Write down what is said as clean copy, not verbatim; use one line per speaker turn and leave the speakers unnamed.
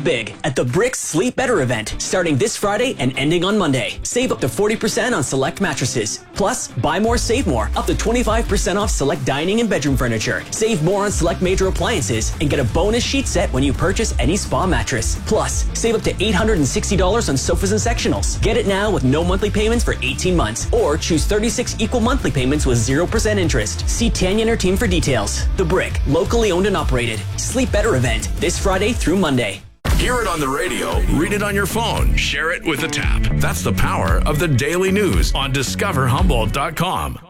big at the Brick Sleep Better event, starting this Friday and ending on Monday. Save up to 40% on select mattresses. Plus, buy more, save more, up to 25% off select dining and bedroom furniture. Save more on select major appliances and get a bonus sheet set when you purchase any spa mattress. Plus, save up to $860 on sofas and sectionals. Get it now with no monthly payments for 18 months, or choose 36 equal monthly payments with 0% interest. See Tanya and her team for details. The Brick, locally owned and operated. Sleep Better event this Friday through Monday.
Hear it on the radio, read it on your phone, share it with a tap. That's the power of the daily news on discoverhumboldt.com.